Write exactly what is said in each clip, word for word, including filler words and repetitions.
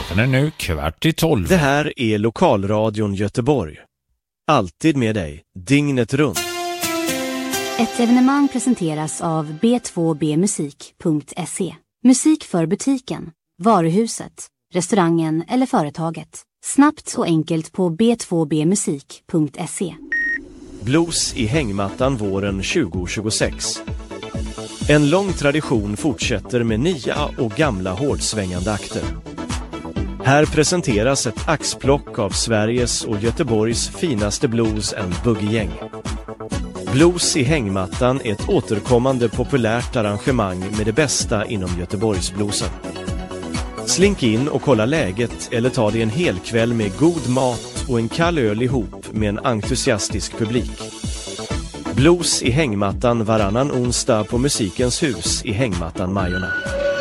Klockan är nu kvart i tolv. Det här är Lokalradion Göteborg. Alltid med dig, dygnet runt. Ett evenemang presenteras av b två b musik punkt se. Musik för butiken, varuhuset, restaurangen eller företaget. Snabbt och enkelt på b två b musik punkt se. Blues i hängmattan våren tjugo tjugosex. En lång tradition fortsätter med nya och gamla hårdsvängande akter. Här presenteras ett axplock av Sveriges och Göteborgs finaste blues and boogie-gäng. Blues i hängmattan är ett återkommande populärt arrangemang med det bästa inom Göteborgsbluesen. Slink in och kolla läget eller ta dig en hel kväll med god mat och en kall öl ihop med en entusiastisk publik. Blues i hängmattan varannan onsdag på Musikens hus i Hängmattan Majorna.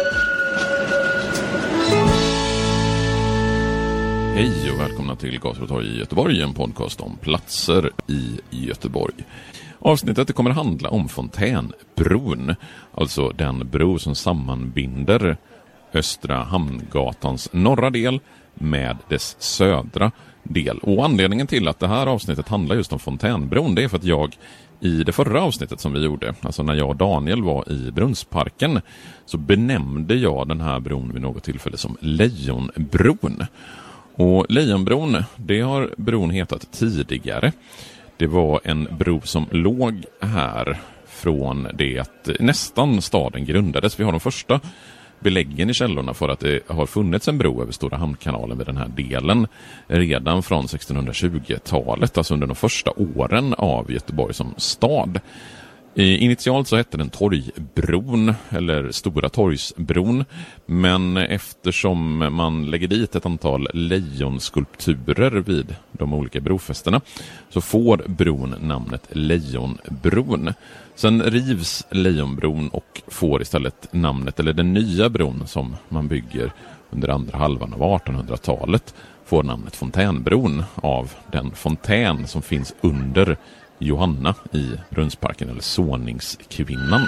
Hej och välkomna till Gator och torg i Göteborg, en podcast om platser i Göteborg. Avsnittet kommer att handla om Fontänbron, alltså den bro som sammanbinder Östra Hamngatans norra del med dess södra del. Och anledningen till att det här avsnittet handlar just om Fontänbron, det är för att jag i det förra avsnittet som vi gjorde, alltså när jag och Daniel var i Brunnsparken, så benämnde jag den här bron vid något tillfälle som Lejonbron. Och Lejonbron, det har bron hetat tidigare. Det var en bro som låg här från det att nästan staden grundades. Vi har de första beläggen i källorna för att det har funnits en bro över Stora Hamnkanalen vid den här delen redan från sextonhundratjugotalet, alltså under de första åren av Göteborg som stad. Initialt så hette den Torgbron eller Stora Torgsbron, men eftersom man lägger dit ett antal lejonskulpturer vid de olika brofästena så får bron namnet Lejonbron. Sen rivs Lejonbron och får istället namnet, eller den nya bron som man bygger under andra halvan av artonhundratalet, får namnet Fontänbron av den fontän som finns under Johanna i Brunnsparken, eller Såningskvinnan.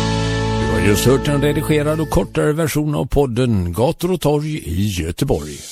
Du har just hört en redigerad och kortare version av podden Gator och torg i Göteborg.